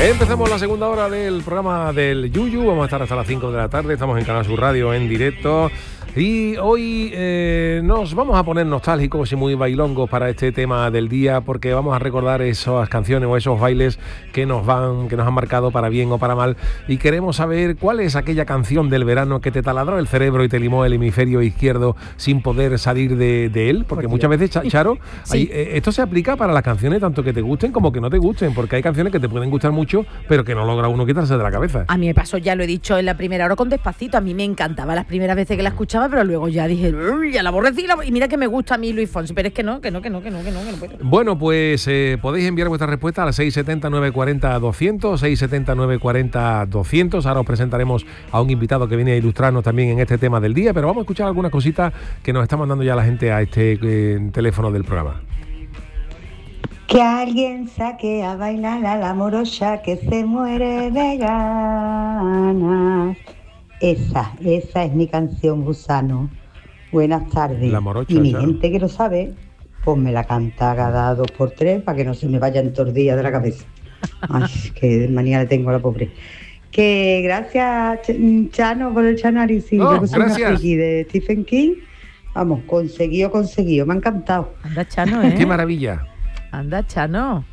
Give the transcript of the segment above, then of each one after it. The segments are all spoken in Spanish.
Empezamos la segunda hora del programa del Yuyu. Vamos a estar hasta las 5 de la tarde. Estamos en Canal Sur Radio en directo. Y hoy nos vamos a poner nostálgicos y muy bailongos para este tema del día, porque vamos a recordar esas canciones o esos bailes que nos han marcado para bien o para mal, y queremos saber cuál es aquella canción del verano que te taladró el cerebro y te limó el hemisferio izquierdo sin poder salir de él, porque muchas veces, Charo, sí. Esto se aplica para las canciones tanto que te gusten como que no te gusten, porque hay canciones que te pueden gustar mucho, pero que no logra uno quitarse de la cabeza. A mí me pasó, ya lo he dicho en la primera hora con Despacito, a mí me encantaba las primeras veces que la escuchaba, pero luego ya dije, ya la aborrecí, y mira que me gusta a mí Luis Fonsi, pero es que no puedo. Bueno, pues podéis enviar vuestra respuesta al 670-940-200, 670-940-200. Ahora os presentaremos a un invitado que viene a ilustrarnos también en este tema del día, pero vamos a escuchar algunas cositas que nos está mandando ya la gente a este teléfono del programa. Que alguien saque a bailar a la morocha que se muere de ganas. Esa es mi canción, Gusano. Buenas tardes. La morocha, y mi claro. gente que lo sabe, pues me la canta cada 2x3 para que no se me vayan tordillas de la cabeza. Ay, qué manía le tengo a la pobre. Que gracias, Chano, por el análisis. Oh, Yo que soy una gracias. friki de Stephen King. Vamos, conseguido. Me ha encantado. Anda, Chano, ¿eh? ¡Qué maravilla! Anda, Chano.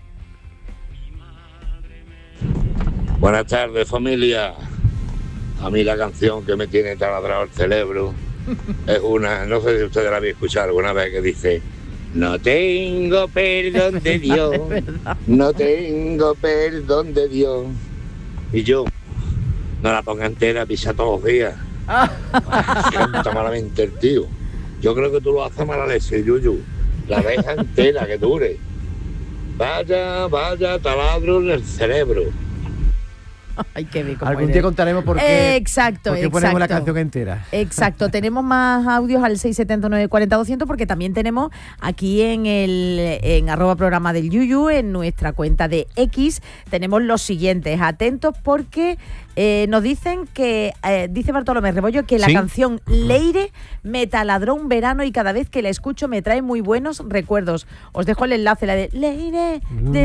Buenas tardes, familia. A mí la canción que me tiene taladrado el cerebro es una, no sé si ustedes la habéis escuchado alguna vez, que dice: no tengo perdón de Dios, no tengo perdón de Dios. Y yo, no la ponga entera, pisa todos los días. Canta malamente el tío. Yo creo que tú lo haces mal a leche, Yuyu. La deja entera, que dure. Vaya, taladro en el cerebro. Ay, qué bien. Algún día contaremos por qué, Exacto. ponemos la canción entera. Exacto. Tenemos más audios al 679-40-200, porque también tenemos aquí en @programa del Yuyu, en nuestra cuenta de X, tenemos los siguientes. Atentos, porque nos dicen que, dice Bartolomé Rebollo, que la canción Leire me taladró un verano y cada vez que la escucho me trae muy buenos recuerdos. Os dejo el enlace, la de Leire.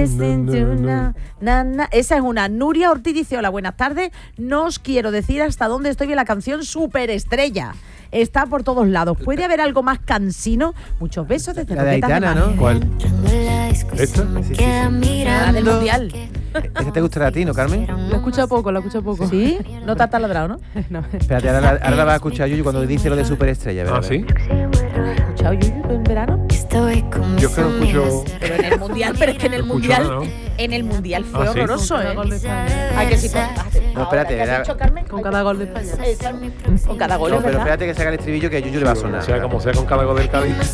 Esa es una. Nuria Ortiz dice: hola, buenas tardes. No os quiero decir hasta dónde estoy en la canción Superestrella. Está por todos lados. ¿Puede haber algo más cansino? Muchos besos desde la de Aitana, ¿no? ¿Cuál? ¿Esta? Sí. La del Mundial. ¿Esa te gustará a ti, no, Carmen? Lo he escuchado poco. ¿Sí? No te has taladrado, ¿no? No. Espérate, ahora la vas a escuchar Yuyu cuando dice lo de Superestrella. ¿Ah, sí? ¿Has escuchado Yuyu en verano? Yo creo que escucho... Pero en el Mundial, pero es que en el Mundial... ¿no? En el Mundial fue ¿Ah, sí? horroroso, ¿eh? Gol de España. Ay, que sí. No, espérate, ¿Qué has era- dicho, Carmen? Con cada gol de España. Con cada gol, No, es pero verdad. espérate que se haga el estribillo, que a Yuyu le va a sonar. Sea como sea, con cada gol del Cádiz.